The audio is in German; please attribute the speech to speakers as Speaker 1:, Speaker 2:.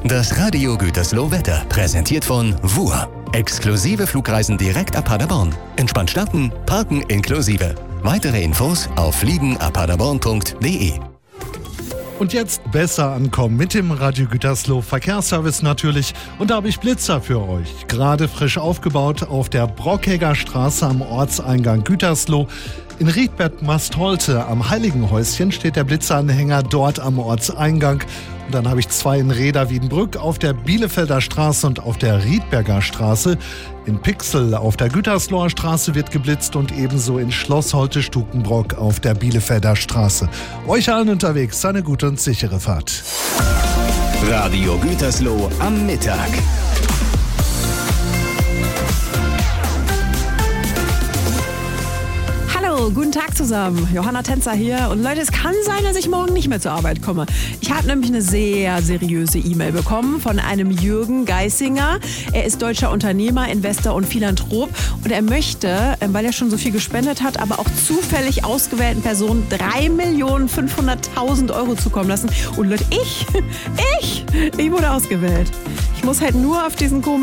Speaker 1: Das Radio Gütersloh Wetter, präsentiert von WUR. Exklusive Flugreisen direkt ab Paderborn. Entspannt starten, parken inklusive. Weitere Infos auf fliegenapaderborn.de.
Speaker 2: Und jetzt besser ankommen mit dem Radio Gütersloh Verkehrsservice natürlich. Und da habe ich Blitzer für euch. Gerade frisch aufgebaut auf der Brockegger Straße am Ortseingang Gütersloh. In Riedberg-Mastholte am Heiligenhäuschen steht der Blitzeranhänger dort am Ortseingang. Und dann habe ich 2 in Reda-Wiedenbrück auf der Bielefelder Straße und auf der Riedberger Straße. In Pixel auf der Gütersloher Straße wird geblitzt und ebenso in Schlossholte-Stukenbrock auf der Bielefelder Straße. Euch allen unterwegs eine gute und sichere Fahrt.
Speaker 1: Radio Gütersloh am Mittag.
Speaker 3: Guten Tag zusammen, Johanna Tänzer hier. Und Leute, es kann sein, dass ich morgen nicht mehr zur Arbeit komme. Ich habe nämlich eine sehr seriöse E-Mail bekommen von einem Jürgen Geisinger. Er ist deutscher Unternehmer, Investor und Philanthrop. Und er möchte, weil er schon so viel gespendet hat, aber auch zufällig ausgewählten Personen 3.500.000 € zukommen lassen. Und Leute, ich wurde ausgewählt. Ich muss halt nur auf diesen komischen